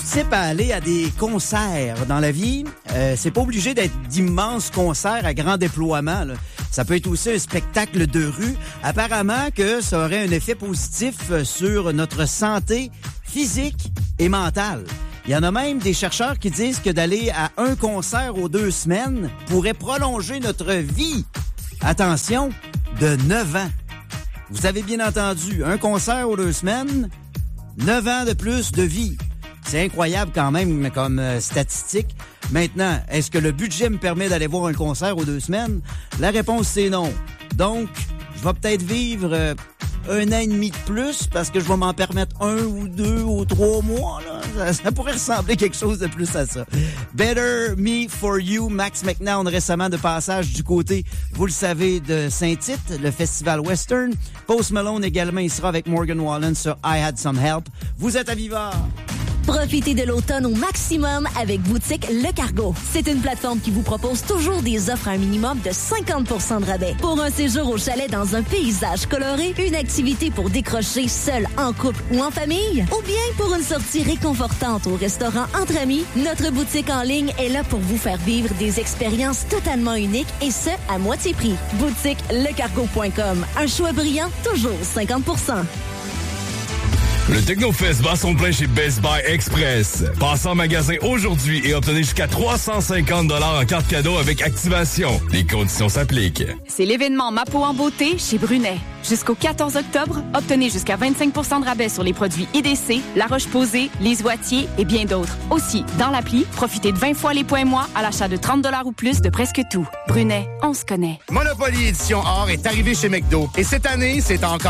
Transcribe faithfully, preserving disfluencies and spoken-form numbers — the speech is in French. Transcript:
participe à aller à des concerts dans la vie, euh, c'est pas obligé d'être d'immenses concerts à grand déploiement, là. Ça peut être aussi un spectacle de rue. Apparemment que ça aurait un effet positif sur notre santé physique et mentale. Il y en a même des chercheurs qui disent que d'aller à un concert aux deux semaines pourrait prolonger notre vie. Attention, de neuf ans. Vous avez bien entendu, un concert aux deux semaines, neuf ans de plus de vie. C'est incroyable quand même comme euh, statistique. Maintenant, est-ce que le budget me permet d'aller voir un concert aux deux semaines? La réponse, c'est non. Donc, je vais peut-être vivre euh, un an et demi de plus parce que je vais m'en permettre un ou deux ou trois mois. Là. Ça, ça pourrait ressembler quelque chose de plus à ça. Better Me For You, Max McNown récemment de passage du côté, vous le savez, de Saint-Tite, le festival Western. Post Malone également, il sera avec Morgan Wallen sur I Had Some Help. Vous êtes à Vivard. Profitez de l'automne au maximum avec Boutique Le Cargo. C'est une plateforme qui vous propose toujours des offres à un minimum de cinquante pour cent de rabais. Pour un séjour au chalet dans un paysage coloré, une activité pour décrocher seul, en couple ou en famille, ou bien pour une sortie réconfortante au restaurant entre amis, notre boutique en ligne est là pour vous faire vivre des expériences totalement uniques et ce, à moitié prix. boutique le cargo point com. Un choix brillant, toujours cinquante pour cent. Le Technofest bat son plein chez Best Buy Express. Passez en magasin aujourd'hui et obtenez jusqu'à trois cent cinquante dollars en carte cadeau avec activation. Les conditions s'appliquent. C'est l'événement Ma peau en beauté chez Brunet. Jusqu'au quatorze octobre, obtenez jusqu'à vingt-cinq pour cent de rabais sur les produits I D C, La Roche-Posay, Les Oitiers et bien d'autres. Aussi, dans l'appli, profitez de vingt fois les points mois à l'achat de trente dollars ou plus de presque tout. Brunet, on se connaît. Monopoly Édition Or est arrivé chez McDo. Et cette année, c'est encore